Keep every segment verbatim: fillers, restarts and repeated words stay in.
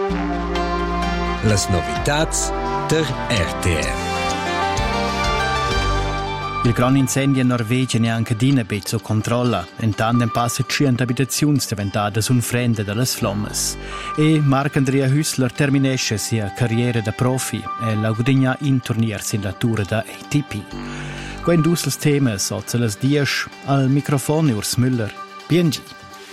Las novitats der R T R. Il gran incendio in Norvegia neanche dina bezzo controlla, in tandem passa cento abitazioni diventate un frente dalle flammes. E Marc-Andrea Hüssler terminesce sia carriera da profi e la guadagna in turniers in la tour da A T P. Quando us les temas sozza les dies al microfono Urs Müller. B N G.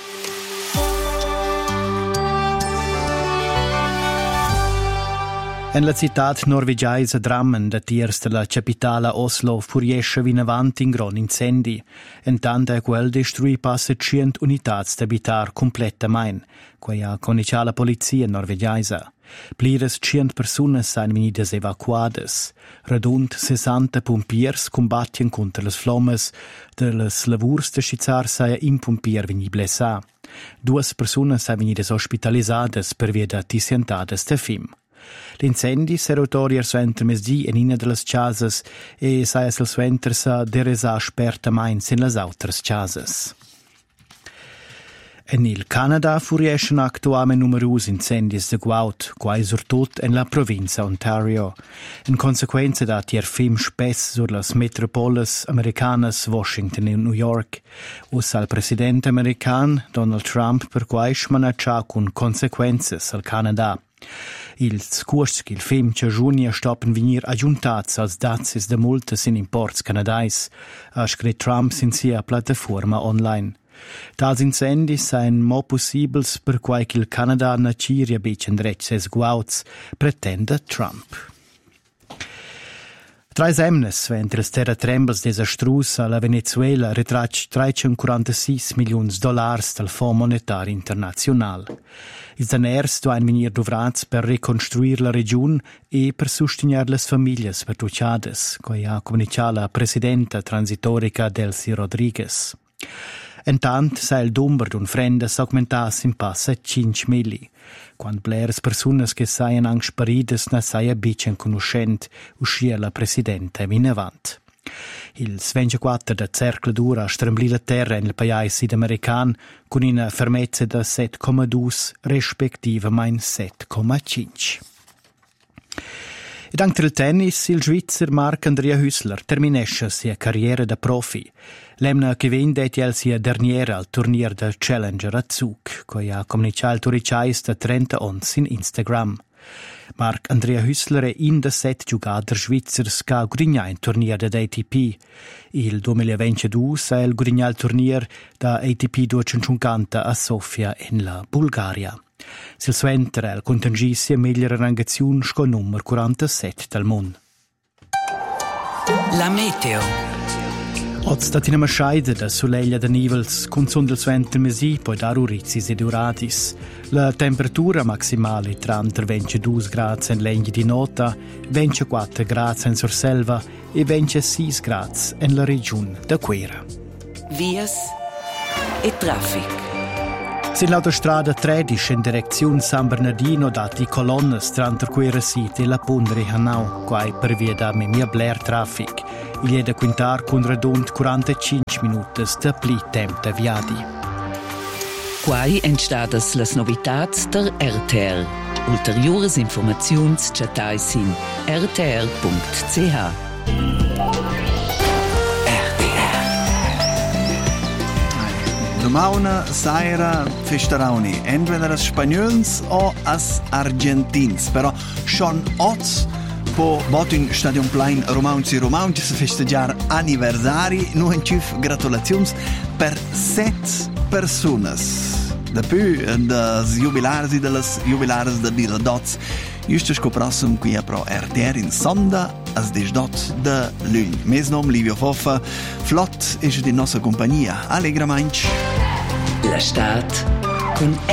En la città norvegiaisa Drammen, da tiers della capitale Oslo, furiesce vin avanti in gran incendi. En tanta quel destrui passa cent unitats d'abitar completamente, quei ha cominciato la polizia norvegiaisa. Plires cent personas sain venidas evacuadas. Radund sessanta pompiers combattien contra las flammes. De las lavurs de schizzar saia in pompier veni blessà. Duas personas sain venidas ospitalisadas per via da tisientades de fim. L'incendi serotorier suenter mesdì en ina de las chasas e saia sel suenter sa deresa spertamains in las autras chasas. En il Canada furieschen actualment numerus incendis de guaut, quai surtut en la provincia Ontario. In consequenza da tier film spess sur las metropoles americanas Washington e New York. Us al presidente american Donald Trump per quai schmanaccia cun consequences al Canada. Ils cuosts che il film che giugno stoppen venir aggiuntats als dazis de multas in imports canadais, ha scritto Trump sin sia piattaforma online. Tals incendi sain mo possibils per quai che il Canada na ciria bec endretg ses guauts, pretende Trump. Trais emnes, ventre els terratrembels desastrus alla Venezuela retrac trecentoquarantasei milions dollars dal Fonds Monetari International. Ils daners doan venir dovrats per reconstruir la region e per sostenere le famiglie spertuciades, coi ha comunicato la presidenta transitorica Delcy Rodriguez. Entant sa il dumber d'un frenda s'augmentas in passa cinque mili. Quando blers personas che saian anche sparides na saia bicen conoscent, uscia la presidenta vin avant. Il ventiquattro da cercle dura strembli la terra nel paese sudamerican con una fermezza da sette virgola due rispettivamente sette virgola cinque. Ed anche il tennis, il Svizzer Marc-Andrea Hüssler terminesce sia carriera da profi. L'emna che vende è sia derniera al turnier del Challenger a Zug, coi ha comunicato il turicais da trenta ons in Instagram. Marc-Andrea Hüssler è in da set giocators svizzers che ha guadagnato il turnier da A T P. Il duemilaventidue è il guadagnato il turnier da A T P duecentocinquanta a Sofia in la Bulgaria. Sil suenter el contangissia migliore rangazione con numero quarantasette del mondo. La meteo. Oggi sta in una scheide da soleglia da nivels con son del suenter mesi poi da rurizis ed uratis. La temperatura maximale tra ventidue gradi in legni di nota, ventiquattro gradi in Sorselva e ventisei gradi in la regione da Quera. Vias e traffic. Sin l'autostrada tredici in direzione San Bernardino dati colonne tra Quera City e la Pundri Hanau, quai per via da Mimia Blair traffic. Il è da quintar con redond quarantacinque minuti da pli temp da viadi. Quai entstadas las novitats der R T R. Ulteriores informaziuns chatais in r t r punct c h. Domauna saira festarauni entweder as Spagnols o as Argentins, però schon oz po botin Stadion Plain Romaunzi Romaunzi se festeggiar anniversari, nu encif gratulazions per set personas. Da più das jubilarsi delas jubilars de Dila Dots. Just scoprassum qui a pro R T R in Sonda as desdot de lugn. Mes nom Livio Foffa, flott is di nostra compagnia. Allegra manch. La Stat con